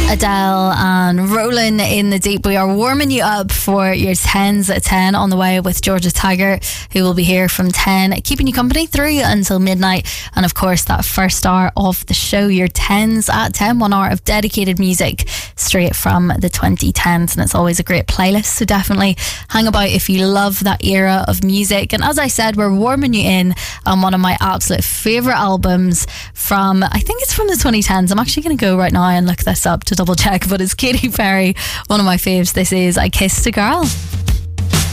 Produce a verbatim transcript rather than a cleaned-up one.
Adele and Rolling in the Deep. We are warming you up for your tens at ten on the way with Georgia Tiger, who will be here from ten, keeping you company through until midnight. And of course, that first hour of the show, your tens at ten, one hour of dedicated music straight from the twenty tens. And it's always a great playlist, so definitely hang about if you love that era of music. And as I said, we're warming you in on one of my absolute favourite albums from, I think it's from the twenty tens. I'm actually going to go right now and look this up to double check, but it's Katy Perry, one of my faves. This is I Kissed a Girl.